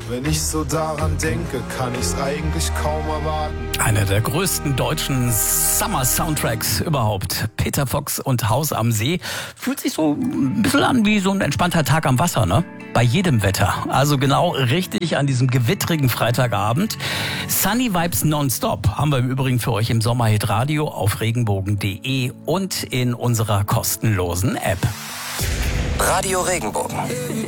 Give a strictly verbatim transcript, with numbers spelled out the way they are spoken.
Wenn ich so daran denke, kann ich's eigentlich kaum erwarten. Einer der größten deutschen Summer-Soundtracks überhaupt. Peter Fox und Haus am See. Fühlt sich so ein bisschen an wie so ein entspannter Tag am Wasser, ne? Bei jedem Wetter. Also genau richtig an diesem gewittrigen Freitagabend. Sunny Vibes Nonstop haben wir im Übrigen für euch im Sommerhit Radio auf regenbogen punkt de und in unserer kostenlosen App. Radio Regenbogen.